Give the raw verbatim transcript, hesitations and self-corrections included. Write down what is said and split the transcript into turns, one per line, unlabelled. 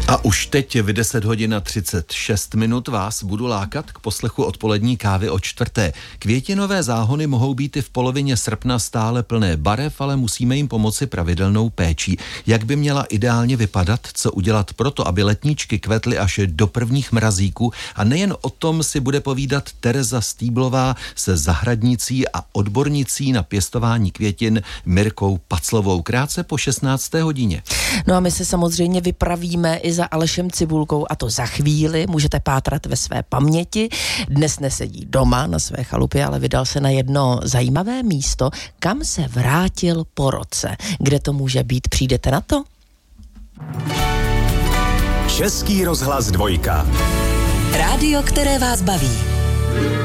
A už teď v deset hodin a třicet šest minut vás budu lákat k poslechu odpolední kávy o čtvrté. Květinové záhony mohou být i v polovině srpna stále plné barev, ale musíme jim pomoci pravidelnou péčí. Jak by měla ideálně vypadat, co udělat proto, aby letníčky kvetly až do prvních mrazíků, a nejen o tom si bude povídat Tereza Stýblová se zahradnicí a odbornicí na pěstování květin Mirkou Paclovou krátce po šestnácté hodině.
No a my se samozřejmě vypravíme i za Alešem Cibulkou, a to za chvíli. Můžete pátrat ve své paměti. Dnes nesedí doma na své chalupě, ale vydal se na jedno zajímavé místo, kam se vrátil po roce. Kde to může být? Přijdete na to?
Český rozhlas dvojka.
Rádio, které vás baví.